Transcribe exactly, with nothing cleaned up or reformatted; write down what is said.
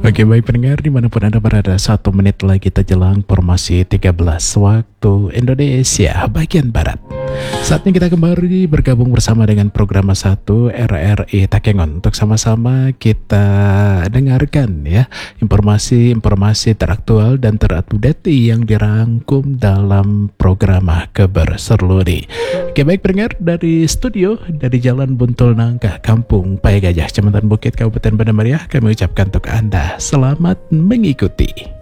Oke, baik pendengar dimanapun Anda berada, satu menit lagi kita jelang formasi tiga belas waktu Indonesia bagian Barat. Saatnya kita kembali bergabung bersama dengan program satu R R I Takengon untuk sama-sama kita dengarkan ya informasi-informasi teraktual dan terupdate yang dirangkum dalam program Keberserluri. Oke, baik pendengar dari studio dari Jalan Buntul Nangka, Kampung Paya Gajah, Kecamatan Bukit, Kabupaten Bandar Meriah, kami ucapkan untuk Anda selamat mengikuti.